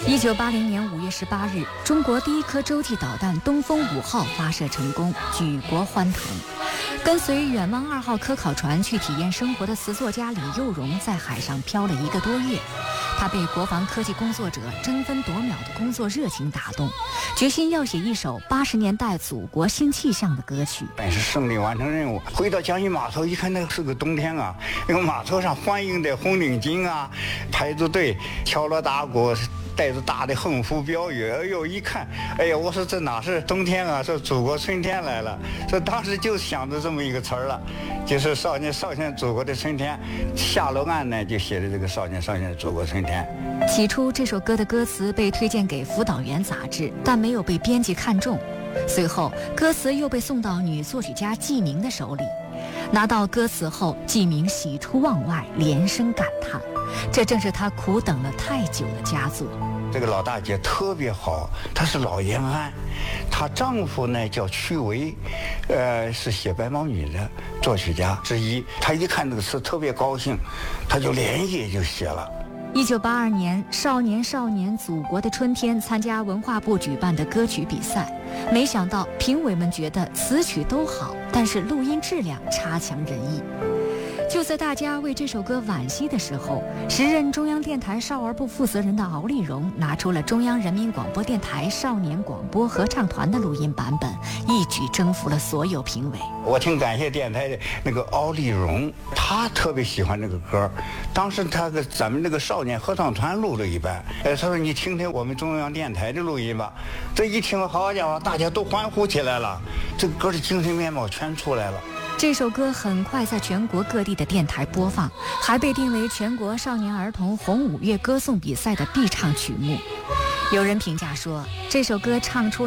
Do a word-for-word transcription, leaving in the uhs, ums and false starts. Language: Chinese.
一九八零年五月十八日，中国第一颗洲际导弹东风五号发射成功，举国欢腾。跟随远望二号科考船去体验生活的词作家李幼荣在海上漂了一个多月，他被国防科技工作者争分夺秒的工作热情打动，决心要写一首八十年代祖国新气象的歌曲。 本是胜利完成任务，回到江阴码头一看，那是个冬天啊，那个码头上欢迎的红领巾啊，排着队敲锣打鼓，带着大的横幅标语，哎呦一看，哎呀，我说这哪是冬天啊，是祖国春天来了。这当时就想着这么一个词儿了，就是少年少年祖国的春天。下楼岸呢就写的这个少年少年祖国春天。 起初这首歌的歌词被推荐给辅导员杂志，但没有被编辑看中。随后歌词又被送到女作曲家季明的手里。拿到歌词后，季明喜出望外，连声感叹，这正是他苦等了太久的佳作。 这个老大姐特别好，她是老延安，她丈夫呢叫屈维，呃，是写白毛女的作曲家之一。她一看这个词特别高兴，她就连夜就写了。 一九八二年，少年少年祖国的春天参加文化部举办的歌曲比赛，没想到评委们觉得词曲都好，但是录音质量差强人意。就在大家为这首歌惋惜的时候，时任中央电台少儿部负责人的敖丽荣拿出了中央人民广播电台少年广播合唱团的录音版本，一举征服了所有评委。 我挺感谢电台的那个敖丽荣，他特别喜欢这个歌。当时他给咱们那个少年合唱团录了一版，哎，他说你听听我们中央电台的录音吧。这一听，好家伙，大家都欢呼起来了，这个歌的精神面貌全出来了。 这首歌很快在全国各地的电台播放，还被定为全国少年儿童红五月歌颂比赛的必唱曲目。有人评价说，这首歌唱出